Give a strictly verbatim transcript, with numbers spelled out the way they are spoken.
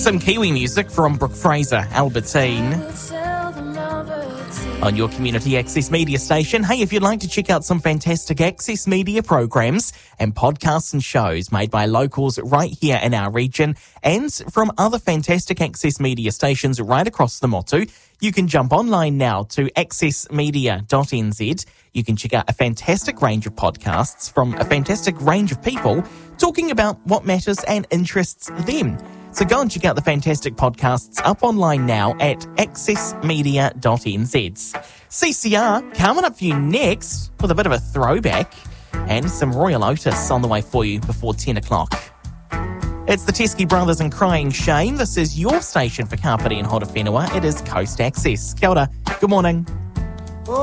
Some Kiwi music from Brooke Fraser, Albertine, on your community access media station. Hey, if you'd like to check out some fantastic access media programs and podcasts and shows made by locals right here in our region and from other fantastic access media stations right across the Motu, you can jump online now to access media dot n z. You can check out a fantastic range of podcasts from a fantastic range of people talking about what matters and interests them. So go and check out the fantastic podcasts up online now at access media dot n z. C C R coming up for you next with a bit of a throwback and some Royal Otis on the way for you before ten o'clock. It's the Teskey Brothers and Crying Shame. This is your station for Kapiti and Horowhenua. It is Coast Access. Kia ora. Good morning.